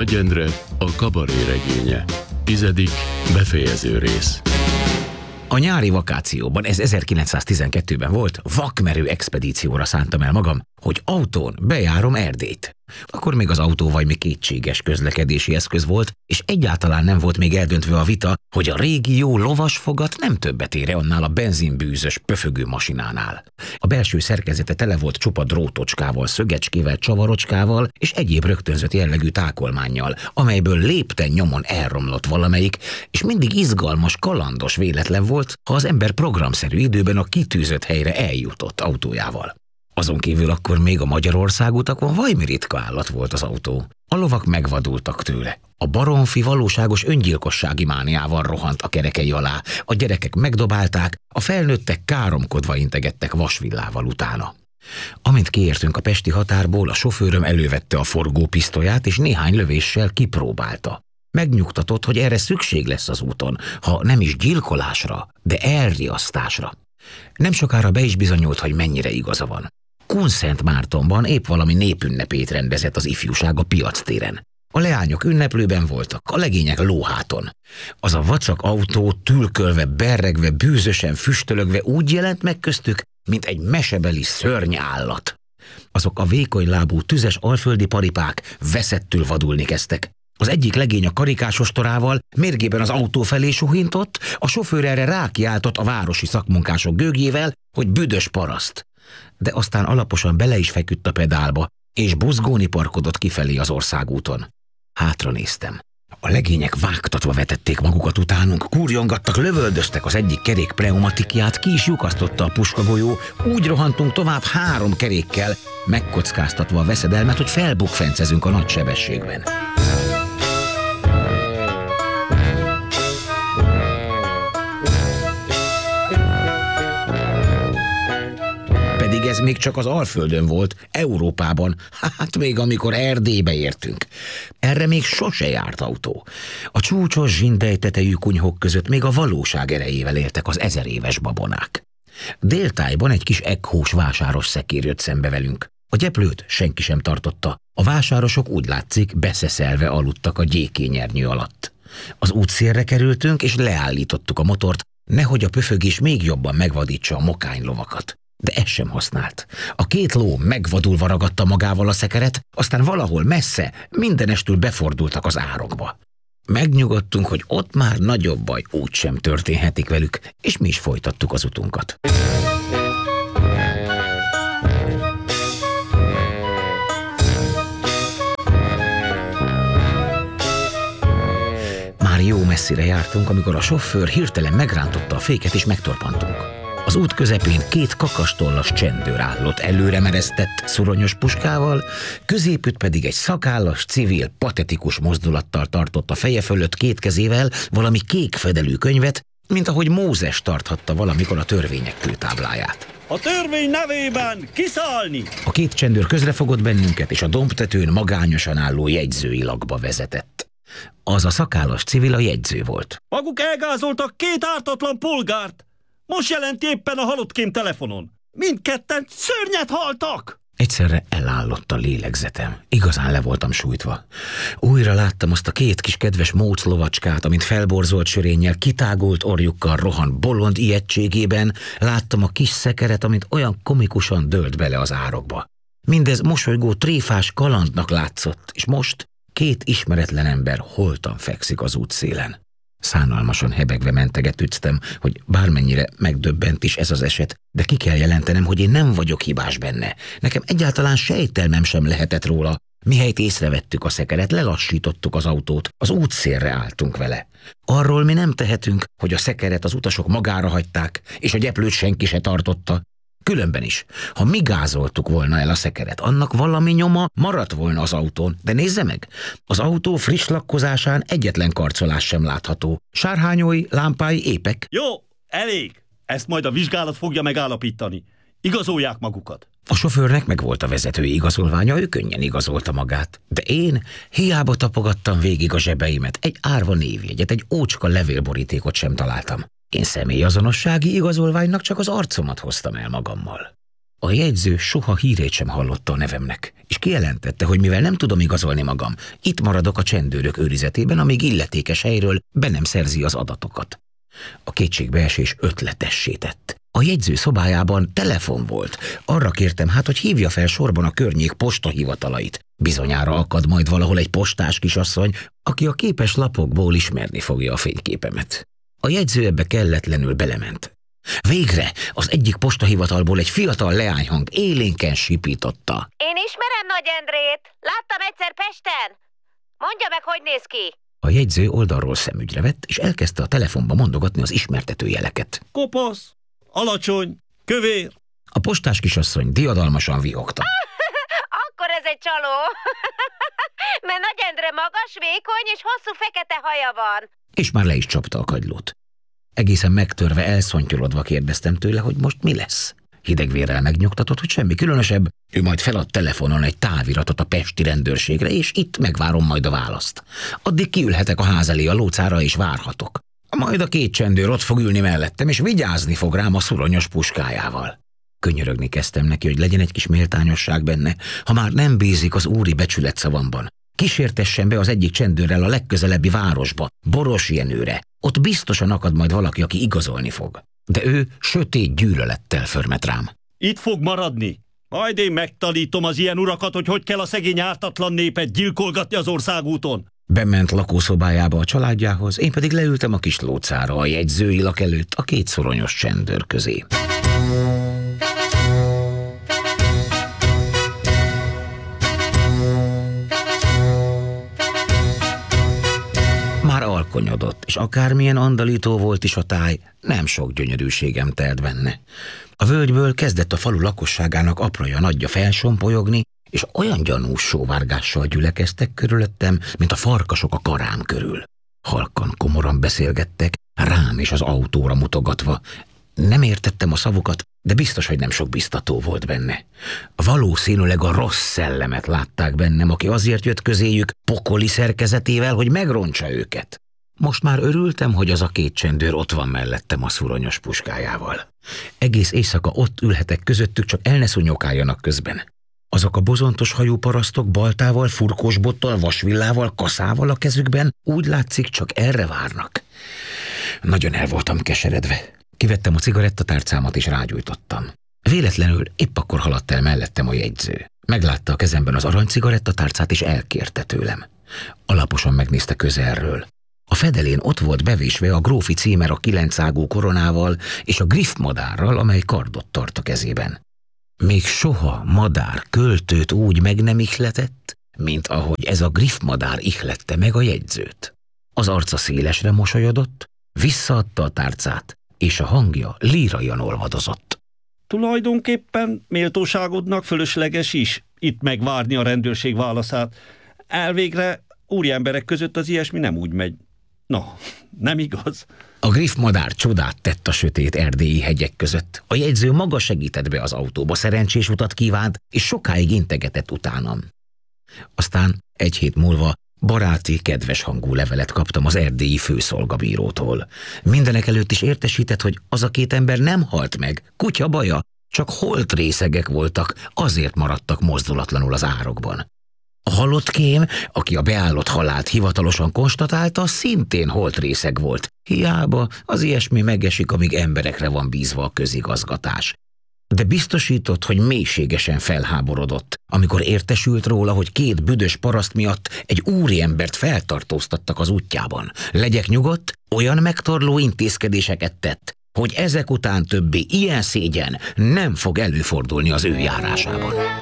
Nagy Endre, a kabaré regénye. 10. befejező rész. A nyári vakációban, ez 1912-ben volt, vakmerő expedícióra szántam el magam, hogy autón bejárom Erdélyt. Akkor még az autó valami kétséges közlekedési eszköz volt, és egyáltalán nem volt még eldöntve a vita, hogy a régi jó lovasfogat nem többet ér annál a benzinbűzös pöfögő masinánál. A belső szerkezete tele volt csupa drótocskával, szögecskével, csavarocskával és egyéb rögtönzött jellegű tákolmánnyal, amelyből lépten nyomon elromlott valamelyik, és mindig izgalmas, kalandos véletlen volt, ha az ember programszerű időben a kitűzött helyre eljutott autójával. Azon kívül akkor még a Magyarországutakon vajmi ritka állat volt az autó. A lovak megvadultak tőle. A baromfi valóságos öngyilkossági mániával rohant a kerekei alá, a gyerekek megdobálták, a felnőttek káromkodva integettek vasvillával utána. Amint kiértünk a pesti határból, a sofőröm elővette a forgópisztolyát, és néhány lövéssel kipróbálta. Megnyugtatott, hogy erre szükség lesz az úton, ha nem is gyilkolásra, de elriasztásra. Nem sokára be is bizonyult, hogy mennyire igaza van. Kunszentmártonban épp valami népünnepét rendezett az ifjúság a piactéren. A leányok ünneplőben voltak, a legények lóháton. Az a vacak autó tülkölve, berregve, bűzösen, füstölögve úgy jelent meg köztük, mint egy mesebeli szörnyállat. Azok a vékonylábú, tüzes alföldi paripák veszettül vadulni kezdtek. Az egyik legény a karikásos torával mérgében az autó felé suhintott, a sofőr erre rákiáltott a városi szakmunkások gőgjével, hogy büdös paraszt. De aztán alaposan bele is feküdt a pedálba, és buzgóni parkodott kifelé az országúton. Hátra néztem. A legények vágtatva vetették magukat utánunk, kurjongattak, lövöldöztek, az egyik kerék pneumatikját ki is lyukasztotta a puskagolyó, úgy rohantunk tovább 3 kerékkel, megkockáztatva a veszedelmet, hogy felbukfencezünk a nagy sebességben. Pedig ez még csak az Alföldön volt, Európában, hát még amikor Erdélybe értünk. Erre még sose járt autó. A csúcsos zsindelytetejű kunyhók között még a valóság erejével éltek az 1000 éves babonák. Déltájban egy kis egghós vásáros szekér jött szembe velünk. A gyeplőt senki sem tartotta. A vásárosok úgy látszik beszeszelve aludtak a gyékényernyő alatt. Az útszélre kerültünk, és leállítottuk a motort, nehogy a pöfögés még jobban megvadítsa a mokánylovakat. De ez sem használt. A 2 ló megvadulva ragadta magával a szekeret, aztán valahol messze mindenestül befordultak az árokba. Megnyugodtunk, hogy ott már nagyobb baj úgysem történhetik velük, és mi is folytattuk az utunkat. Már jó messzire jártunk, amikor a sofőr hirtelen megrántotta a féket, és megtorpantunk. Az út közepén 2 kakastollas csendőr állott előre meresztett szuronyos puskával, középütt pedig egy szakállas civil patetikus mozdulattal tartott a feje fölött 2 kezével valami kék fedelű könyvet, mint ahogy Mózes tarthatta valamikor a törvények kőtábláját. A törvény nevében kiszállni! A 2 csendőr közrefogott bennünket, és a dombtetőn magányosan álló jegyzői lakba vezetett. Az a szakállas civil a jegyző volt. Maguk elgázoltak 2 ártatlan polgárt! Most jelenti éppen a halottkém telefonon. Mindketten szörnyet haltak! Egyszerre elállott a lélegzetem. Igazán le voltam sújtva. Újra láttam azt a 2 kis kedves móc lovacskát, amint felborzolt sörénnyel, kitágolt orjukkal rohan bolond ijegységében. Láttam a kis szekeret, amint olyan komikusan dőlt bele az árokba. Mindez mosolygó, tréfás kalandnak látszott, és most 2 ismeretlen ember holtan fekszik az útszélen. Szánalmasan hebegve mentegetőztem, hogy bármennyire megdöbbent is ez az eset, de ki kell jelentenem, hogy én nem vagyok hibás benne. Nekem egyáltalán sejtelmem sem lehetett róla. Mihelyt észrevettük a szekeret, lelassítottuk az autót, az útszélre álltunk vele. Arról mi nem tehetünk, hogy a szekeret az utasok magára hagyták, és a gyeplőt senki se tartotta. Különben is, ha mi gázoltuk volna el a szekeret, annak valami nyoma maradt volna az autón, de nézze meg, az autó friss lakkozásán egyetlen karcolás sem látható. Sárhányói, lámpái épek. Jó, elég. Ezt majd a vizsgálat fogja megállapítani. Igazolják magukat. A sofőrnek meg volt a vezetői igazolványa, ő könnyen igazolta magát. De én hiába tapogattam végig a zsebeimet, egy árva névjegyet, egy ócska levélborítékot sem találtam. Én személyazonossági igazolványnak csak az arcomat hoztam el magammal. A jegyző soha hírét sem hallotta a nevemnek, és kijelentette, hogy mivel nem tudom igazolni magam, itt maradok a csendőrök őrizetében, amíg illetékes helyről be nem szerzi az adatokat. A kétségbeesés ötletessé tett. A jegyző szobájában telefon volt. Arra kértem hát, hogy hívja fel sorban a környék postahivatalait. Bizonyára akad majd valahol egy postás kisasszony, aki a képes lapokból ismerni fogja a fényképemet. A jegyző ebbe kelletlenül belement. Végre az egyik postahivatalból egy fiatal leányhang élénken sipította. Én ismerem Nagy Endrét. Láttam egyszer Pesten. Mondja meg, hogy néz ki. A jegyző oldalról szemügyre vett, és elkezdte a telefonba mondogatni az ismertető jeleket. Kopasz, alacsony, kövér. A postás kisasszony diadalmasan vihogta. Akkor ez egy csaló. Mert Nagy Endre magas, vékony és hosszú fekete haja van. És már le is csapta a kagylót. Egészen megtörve, elszontyolodva kérdeztem tőle, hogy most mi lesz. Hidegvérrel megnyugtatott, hogy semmi különösebb, ő majd felad telefonon egy táviratot a pesti rendőrségre, és itt megvárom majd a választ. Addig kiülhetek a ház elé a lócára, és várhatok. Majd a két csendőr ott fog ülni mellettem, és vigyázni fog rám a szuronyos puskájával. Könyörögni kezdtem neki, hogy legyen egy kis méltányosság benne, ha már nem bízik az úri becsület szavamban. Kísértessen be az egyik csendőrrel a legközelebbi városba, Borosjenőre. Ott biztosan akad majd valaki, aki igazolni fog. De ő sötét gyűlölettel förmet rám. Itt fog maradni. Majd én megtanítom az ilyen urakat, hogy kell a szegény ártatlan népet gyilkolgatni az országúton. Bement lakószobájába a családjához, én pedig leültem a kis lócára a jegyzőilak előtt a két szoronyos csendőr közé. Már alkonyodott, és akármilyen andalító volt is a táj, nem sok gyönyörűségem telt benne. A völgyből kezdett a falu lakosságának apraja nagyja felsompolyogni, és olyan gyanús sóvárgással gyülekeztek körülöttem, mint a farkasok a karám körül. Halkan, komoran beszélgettek, rám és az autóra mutogatva. Nem értettem a szavukat, de biztos, hogy nem sok biztató volt benne. Valószínűleg a rossz szellemet látták bennem, aki azért jött közéjük pokoli szerkezetével, hogy megrontsa őket. Most már örültem, hogy az a két csendőr ott van mellettem a szuronyos puskájával. Egész éjszaka ott ülhetek közöttük, csak el ne szúnyogáljanak közben. Azok a bozontos hajú parasztok baltával, furkósbottal, vasvillával, kaszával a kezükben úgy látszik, csak erre várnak. Nagyon el voltam keseredve. Kivettem a cigarettatárcámat és rágyújtottam. Véletlenül épp akkor haladt el mellettem a jegyző. Meglátta a kezemben az aranycigarettatárcát és elkérte tőlem. Alaposan megnézte közelről. A fedelén ott volt bevésve a grófi címer a 9 ágú koronával és a griffmadárral, amely kardot tart a kezében. Még soha madár költőt úgy meg nem ihletett, mint ahogy ez a griffmadár ihlette meg a jegyzőt. Az arca szélesre mosolyodott, visszaadta a tárcát, és a hangja líraian olvadozott. Tulajdonképpen méltóságodnak fölösleges is itt megvárni a rendőrség válaszát. Elvégre úriemberek között az ilyesmi nem úgy megy. No, nem igaz. A griffmadár csodát tett a sötét erdélyi hegyek között. A jegyző maga segített be az autóba, szerencsés utat kívánt, és sokáig integetett utánam. Aztán egy hét múlva baráti, kedves hangú levelet kaptam az erdélyi főszolgabírótól. Mindenek előtt is értesített, hogy az a két ember nem halt meg, kutya baja, csak holtrészegek voltak, azért maradtak mozdulatlanul az árokban. A halott kém, aki a beállott halált hivatalosan konstatálta, szintén holtrészeg volt. Hiába az ilyesmi megesik, amíg emberekre van bízva a közigazgatás. De biztosított, hogy mélységesen felháborodott, amikor értesült róla, hogy két büdös paraszt miatt egy úriembert feltartóztattak az útjában. Legyek nyugodt, olyan megtorló intézkedéseket tett, hogy ezek után többé ilyen szégyen nem fog előfordulni az ő járásában.